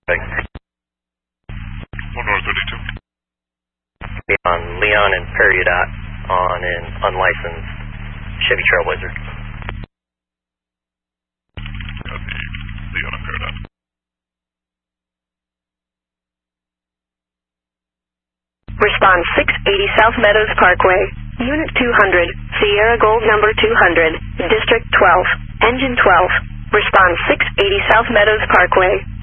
132. On Leon and Peridot on an unlicensed Chevy Trailblazer. Leon and Peridot. Respond 680 South Meadows Parkway, Unit 200, Sierra Gold number 200, District 12, Engine 12. Respond 680 South Meadows Parkway.